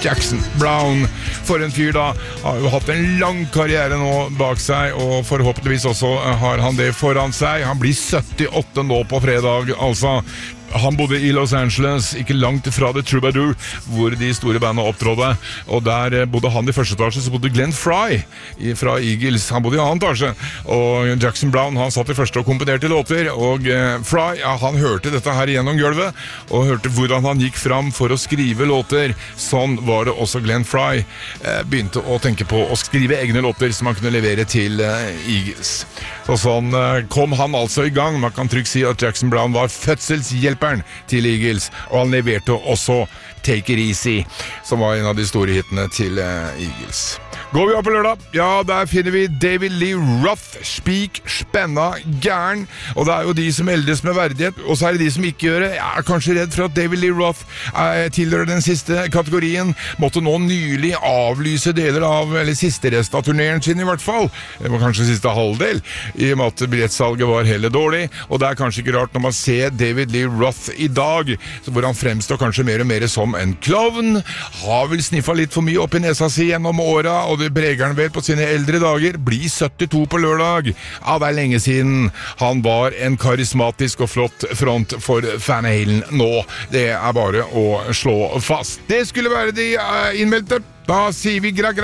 Jackson Browne. For en fyr da, har jo hatt en lang karriere nå bak seg, og forhåpentligvis også har han det foran seg. Han blir 78 nå på fredag, altså. Han bodde i Los Angeles, ikke langt fra The Troubadour, hvor de store bandene opptrådde, og der bodde han i første etasje. Så bodde Glenn Frey fra Eagles, han bodde i annen etasje, og Jackson Browne, han satt i første og komponerte låter, og Frey, ja, han hørte dette her gjennom gulvet, og hørte hvordan han gikk fram for å skrive låter. Sånn var det også Glenn Frey begynte å tenke på å skrive egne låter som han kunne levere til Eagles. Så sånn kom han altså i gang. Man kan trygt si at Jackson Browne var fødselshjelperen til Eagles, og han leverte også Take It Easy, som var en av de store hitene til Eagles. Går vi opp på lørdag? Ja, der finner vi David Lee Roth, spik, spenna, gæren, og det er jo de som eldes med verdighet, og så er det de som ikke gjør det. Jeg er kanskje redd for at David Lee Roth tilhører den siste kategorien, måtte nå nylig avlyse deler av, eller siste rest av turneren sin i hvert fall, det var kanskje siste halvdel, i og med at billettsalget var heller dårlig, og det er kanskje ikke rart når man ser David Lee Roth i dag, hvor han fremstår kanskje mer og mer som en klovn, har vel sniffet litt for mye opp i nesa si gjennom åra, og det breger han vel på sine eldre dager, blir 72 på lørdag. Ja, det er lenge siden han var en karismatisk og flott front for Van Halen nå. Det er bare å slå fast. Det skulle være de innmeldte. Da sier vi gra.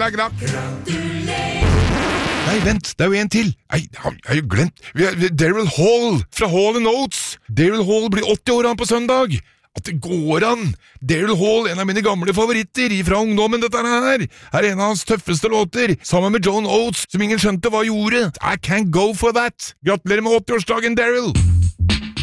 Nei, vent, det er jo en til. Nei, jeg har jo glemt. Daryl Hall fra Hall & Oates. Daryl Hall blir 80 år han på søndag. At det går an! Daryl Hall, en av mine gamle favoritter fra ungdommen, dette her. Her er en av hans tøffeste låter, sammen med John Oates, som ingen skjønte hva gjorde. I can't go for that. Gratulerer med 80-årsdagen, Daryl!